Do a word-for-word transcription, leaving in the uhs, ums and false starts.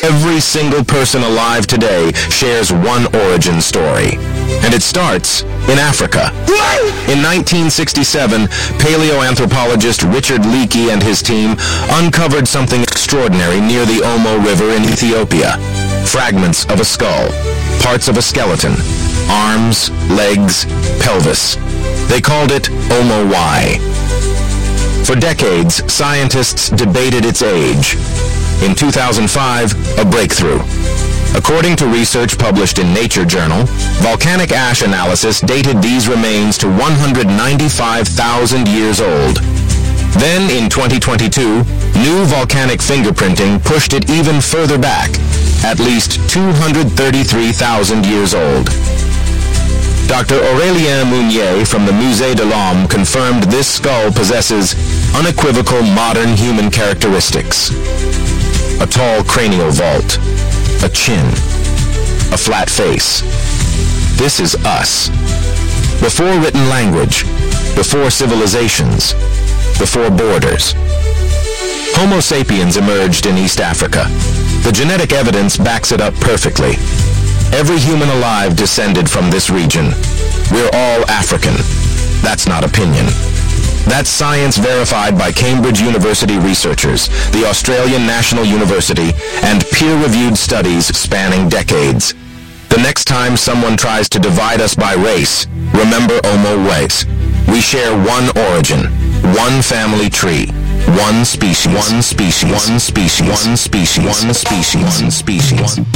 Every single person alive today shares one origin story. And it starts in Africa. In nineteen sixty-seven, paleoanthropologist Richard Leakey and his team uncovered something extraordinary near the Omo River in Ethiopia. Fragments of a skull, parts of a skeleton, arms, legs, pelvis. They called it Omo Y. For decades, scientists debated its age. In two thousand five, a breakthrough. According to research published in Nature Journal, volcanic ash analysis dated these remains to one hundred ninety-five thousand years old. Then, in twenty twenty-two, new volcanic fingerprinting pushed it even further back, at least two hundred thirty-three thousand years old. Doctor Aurélien Mounier from the Musée de l'Homme confirmed this skull possesses unequivocal modern human characteristics. A tall cranial vault, a chin, a flat face. This is us. Before written language, before civilizations, before borders. Homo sapiens emerged in East Africa. The genetic evidence backs it up perfectly. Every human alive descended from this region. We're all African. That's not opinion. That's science verified by Cambridge University researchers, the Australian National University, and peer-reviewed studies spanning decades. The next time someone tries to divide us by race, remember Omo Ways. We share one origin, one family tree, one species, one species, one species, one species, one species, one species.